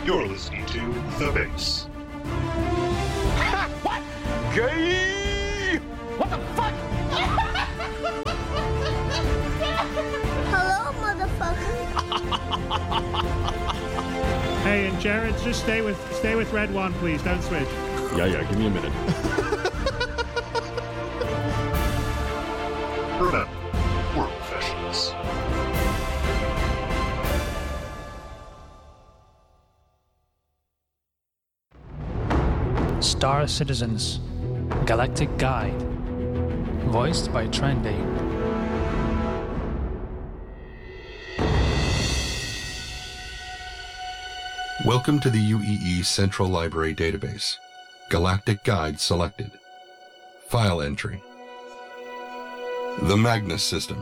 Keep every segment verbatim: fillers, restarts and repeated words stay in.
You're listening to The Base. What? Gay? What the fuck? Hello, motherfucker. Hey, and Jared, just stay with stay with Red One, please. Don't switch. Yeah, yeah. Give me a minute. Remember, we're professionals. Star Citizens Galactic Guide, voiced by Trendy. Welcome to the U E E Central Library Database. Galactic Guide selected. File entry. The Magnus System.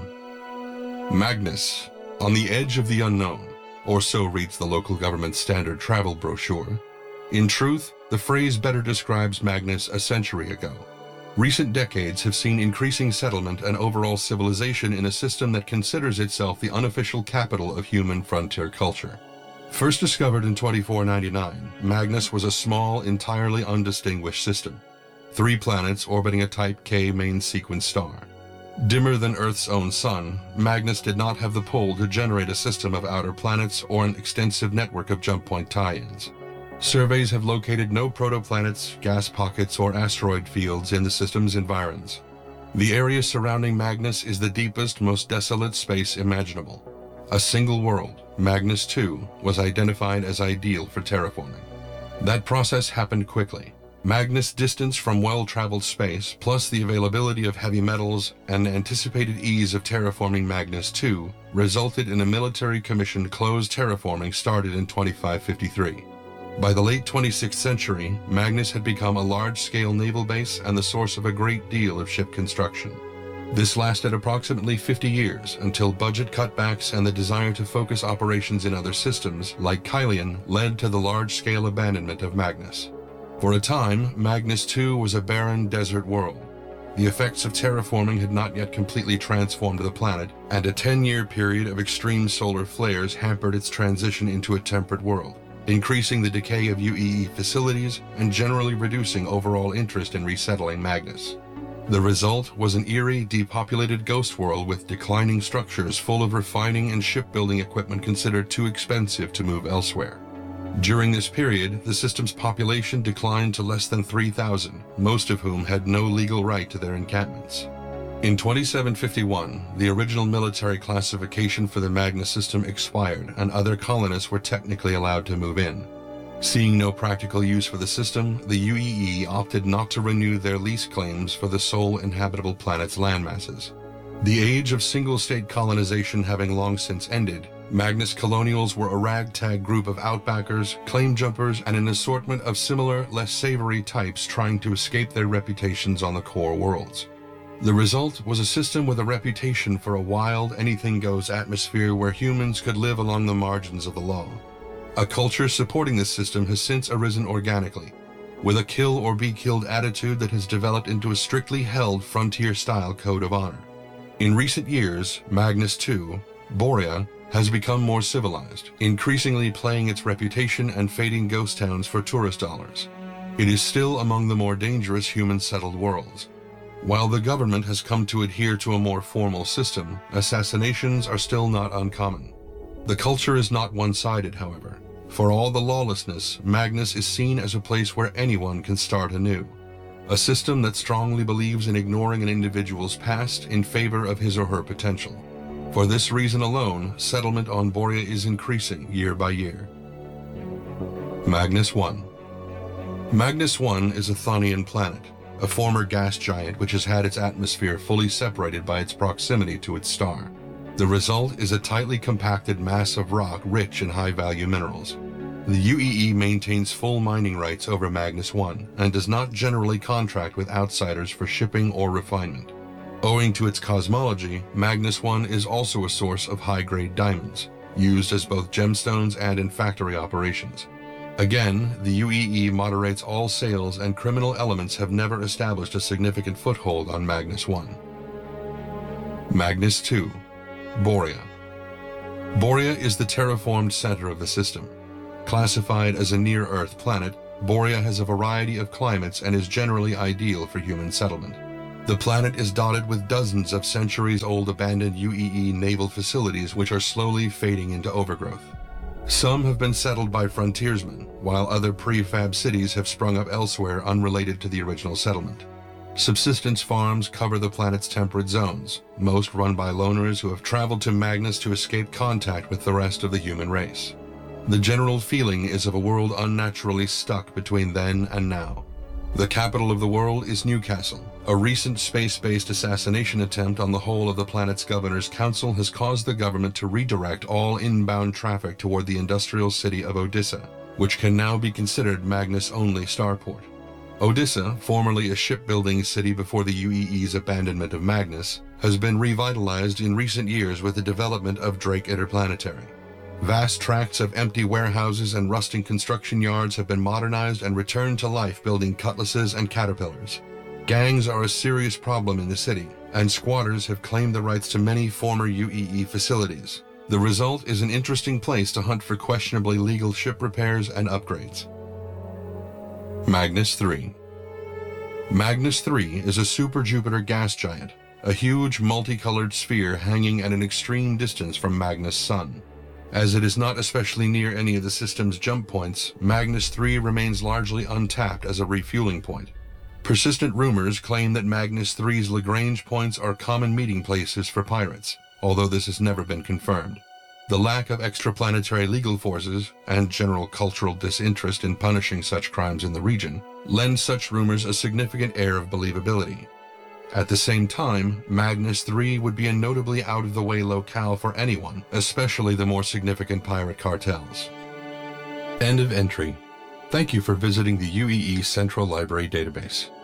Magnus, on the edge of the unknown, or so reads the local government standard travel brochure. In truth, the phrase better describes Magnus a century ago. Recent decades have seen increasing settlement and overall civilization in a system that considers itself the unofficial capital of human frontier culture. First discovered in twenty-four ninety-nine, Magnus was a small, entirely undistinguished system. Three planets orbiting a Type K main sequence star. Dimmer than Earth's own sun, Magnus did not have the pull to generate a system of outer planets or an extensive network of jump point tie-ins. Surveys have located no protoplanets, gas pockets, or asteroid fields in the system's environs. The area surrounding Magnus is the deepest, most desolate space imaginable. A single world, Magnus two, was identified as ideal for terraforming. That process happened quickly. Magnus' distance from well-traveled space, plus the availability of heavy metals and anticipated ease of terraforming Magnus two, resulted in a military-commissioned closed terraforming started in twenty-five fifty-three. By the late twenty-sixth century, Magnus had become a large-scale naval base and the source of a great deal of ship construction. This lasted approximately fifty years until budget cutbacks and the desire to focus operations in other systems, like Kylian, led to the large-scale abandonment of Magnus. For a time, Magnus two was a barren desert world. The effects of terraforming had not yet completely transformed the planet, and a ten-year period of extreme solar flares hampered its transition into a temperate world, increasing the decay of U E E facilities and generally reducing overall interest in resettling Magnus. The result was an eerie, depopulated ghost world with declining structures full of refining and shipbuilding equipment considered too expensive to move elsewhere. During this period, the system's population declined to less than three thousand, most of whom had no legal right to their encampments. In twenty-seven fifty-one, the original military classification for the Magnus system expired and other colonists were technically allowed to move in. Seeing no practical use for the system, the U E E opted not to renew their lease claims for the sole inhabitable planet's landmasses. The age of single-state colonization having long since ended, Magnus colonials were a ragtag group of outbackers, claim jumpers, and an assortment of similar, less savory types trying to escape their reputations on the core worlds. The result was a system with a reputation for a wild, anything-goes atmosphere where humans could live along the margins of the law. A culture supporting this system has since arisen organically, with a kill-or-be-killed attitude that has developed into a strictly held frontier-style code of honor. In recent years, Magnus two, Borea, has become more civilized, increasingly playing its reputation and fading ghost towns for tourist dollars. It is still among the more dangerous human-settled worlds. While the government has come to adhere to a more formal system, assassinations are still not uncommon. The culture is not one-sided, however. For all the lawlessness, Magnus is seen as a place where anyone can start anew. A system that strongly believes in ignoring an individual's past in favor of his or her potential. For this reason alone, settlement on Borea is increasing year by year. Magnus one. Magnus one is a Thonian planet, a former gas giant which has had its atmosphere fully separated by its proximity to its star. The result is a tightly compacted mass of rock rich in high-value minerals. The U E E maintains full mining rights over Magnus one and does not generally contract with outsiders for shipping or refinement. Owing to its cosmology, Magnus one is also a source of high-grade diamonds, used as both gemstones and in factory operations. Again, the U E E moderates all sales and criminal elements have never established a significant foothold on Magnus one. Magnus two. Borea. Borea is the terraformed center of the system. Classified as a near-Earth planet, Borea has a variety of climates and is generally ideal for human settlement. The planet is dotted with dozens of centuries-old abandoned U E E naval facilities which are slowly fading into overgrowth. Some have been settled by frontiersmen, while other prefab cities have sprung up elsewhere unrelated to the original settlement. Subsistence farms cover the planet's temperate zones, most run by loners who have traveled to Magnus to escape contact with the rest of the human race. The general feeling is of a world unnaturally stuck between then and now. The capital of the world is Newcastle. A recent space-based assassination attempt on the whole of the planet's governor's council has caused the government to redirect all inbound traffic toward the industrial city of Odessa, which can now be considered Magnus' only starport. Odessa, formerly a shipbuilding city before the U E E's abandonment of Magnus, has been revitalized in recent years with the development of Drake Interplanetary. Vast tracts of empty warehouses and rusting construction yards have been modernized and returned to life, building cutlasses and caterpillars. Gangs are a serious problem in the city, and squatters have claimed the rights to many former U E E facilities. The result is an interesting place to hunt for questionably legal ship repairs and upgrades. Magnus three. Magnus three is a super-Jupiter gas giant, a huge multicolored sphere hanging at an extreme distance from Magnus' sun. As it is not especially near any of the system's jump points, Magnus three remains largely untapped as a refueling point. Persistent rumors claim that Magnus three's Lagrange points are common meeting places for pirates, although this has never been confirmed. The lack of extraplanetary legal forces and general cultural disinterest in punishing such crimes in the region lend such rumors a significant air of believability. At the same time, Magnus three would be a notably out-of-the-way locale for anyone, especially the more significant pirate cartels. End of entry. Thank you for visiting the U E E Central Library Database.